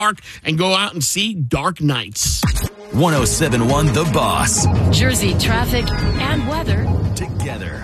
park and go out and see Dark Knights. 107.1 The Boss. Jersey traffic and weather together.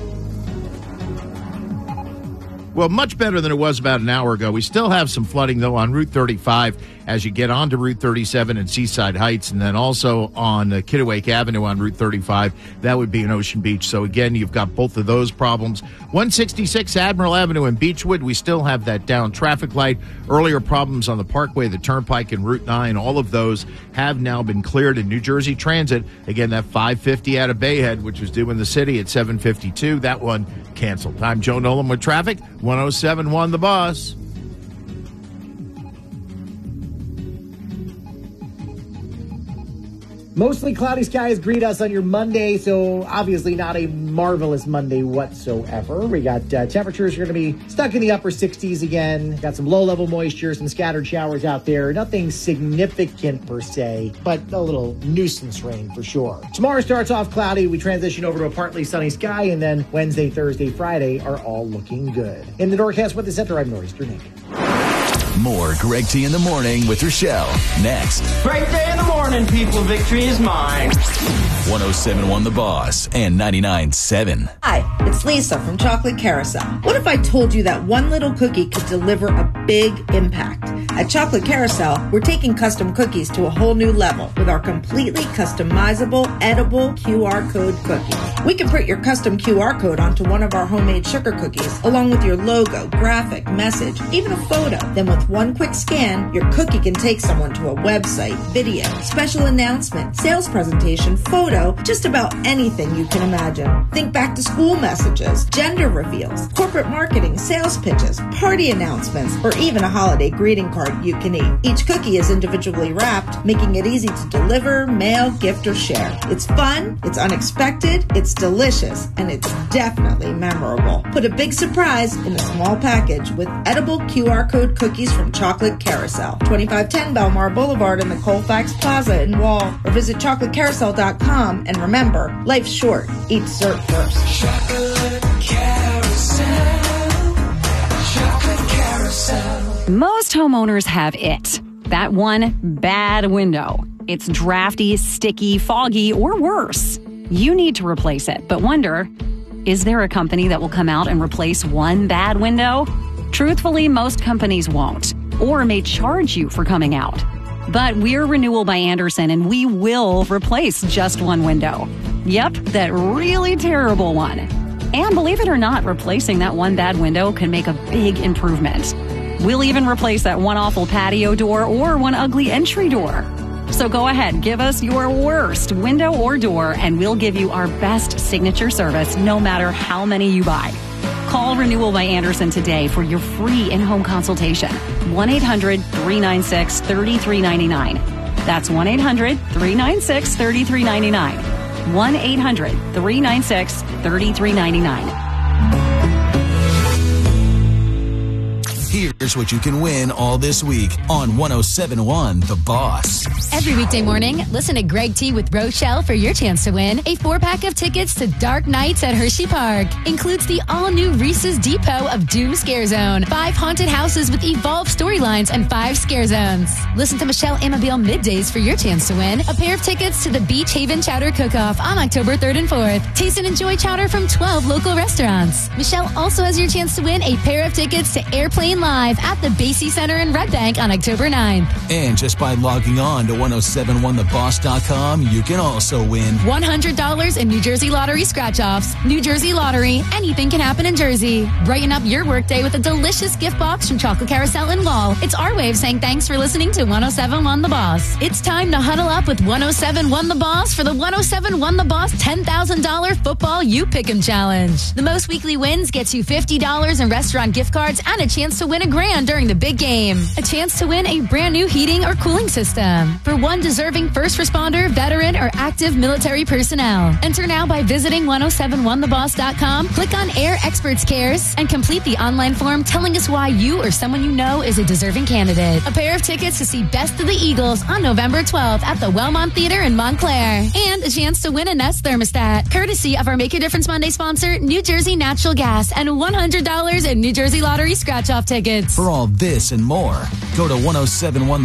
Well, much better than it was about an hour ago. We still have some flooding, though, on Route 35 as you get onto Route 37 and Seaside Heights, and then also on Kittiwake Avenue on Route 35. That would be in Ocean Beach. So, again, you've got both of those problems. 166 Admiral Avenue in Beechwood, we still have that down traffic light. Earlier problems on the Parkway, the Turnpike, and Route 9. All of those have now been cleared in New Jersey Transit. Again, that 550 out of Bayhead, which was due in the city at 7:52, that one canceled. I'm Joe Nolan with traffic. 107.1 The Boss. Mostly cloudy skies greet us on your Monday, so obviously not a marvelous Monday whatsoever. We got temperatures are going to be stuck in the upper 60s again. Got some low-level moisture, some scattered showers out there. Nothing significant per se, but a little nuisance rain for sure. Tomorrow starts off cloudy. We transition over to a partly sunny sky, and then Wednesday, Thursday, Friday are all looking good. In the Norcast Weather Center, I'm Nor'easter Nick. More Greg T in the Morning with Rochelle. Next. Great day in the morning, people. Victory is mine. 107.1 The Boss and 99.7. Hi, it's Lisa from Chocolate Carousel. What if I told you that one little cookie could deliver a big impact? At Chocolate Carousel, we're taking custom cookies to a whole new level with our completely customizable, edible QR code cookie. We can print your custom QR code onto one of our homemade sugar cookies, along with your logo, graphic, message, even a photo. Then with one quick scan, your cookie can take someone to a website, video, special announcement, sales presentation, photo, just about anything you can imagine. Think back to school messages, gender reveals, corporate marketing, sales pitches, party announcements, or even a holiday greeting card you can eat. Each cookie is individually wrapped, making it easy to deliver, mail, gift, or share. It's fun, it's unexpected, it's delicious, and it's definitely memorable. Put a big surprise in a small package with edible QR code cookies from Chocolate Carousel. 2510 Belmar Boulevard in the Colfax Plaza in Wall, or visit chocolatecarousel.com. And remember, life's short. Eat dessert first. Chocolate Carousel. Chocolate Carousel. Most homeowners have it. That one bad window. It's drafty, sticky, foggy, or worse. You need to replace it, but wonder, is there a company that will come out and replace one bad window? Truthfully, most companies won't, or may charge you for coming out. But we're Renewal by Andersen, and we will replace just one window. Yep, that really terrible one. And believe it or not, replacing that one bad window can make a big improvement. We'll even replace that one awful patio door or one ugly entry door. So go ahead, give us your worst window or door, and we'll give you our best signature service no matter how many you buy. Call Renewal by Andersen today for your free in-home consultation. 1-800-396-3399. That's 1-800-396-3399. 1-800-396-3399. Here's what you can win all this week on 107.1 The Boss. Every weekday morning, listen to Greg T with Rochelle for your chance to win a 4-pack of tickets to Dark Knights at Hershey Park. Includes the all-new Reese's Depot of Doom Scare Zone, 5 haunted houses with evolved storylines, and 5 scare zones. Listen to Michelle Amabile middays for your chance to win a pair of tickets to the Beach Haven Chowder Cook-Off on October 3rd and 4th. Taste and enjoy chowder from 12 local restaurants. Michelle also has your chance to win a pair of tickets to Airplane Live at the Basie Center in Red Bank on October 9th. And just by logging on to 1071theboss.com, you can also win $100 in New Jersey Lottery scratch-offs. New Jersey Lottery, anything can happen in Jersey. Brighten up your workday with a delicious gift box from Chocolate Carousel and Wall. It's our way of saying thanks for listening to 107.1 The Boss. It's time to huddle up with 107.1 The Boss for the 107.1 The Boss $10,000 Football You Pick'em Challenge. The most weekly wins gets you $50 in restaurant gift cards and a chance to win $1 grand during the big game. A chance to win a brand new heating or cooling system for one deserving first responder, veteran, or active military personnel. Enter now by visiting 1071theboss.com, click on Air Experts Cares, and complete the online form telling us why you or someone you know is a deserving candidate. A pair of tickets to see Best of the Eagles on November 12th at the Wellmont Theater in Montclair. And a chance to win a Nest thermostat, courtesy of our Make a Difference Monday sponsor, New Jersey Natural Gas, and $100 in New Jersey Lottery scratch-off tickets. tickets. For all this and more, go to 1071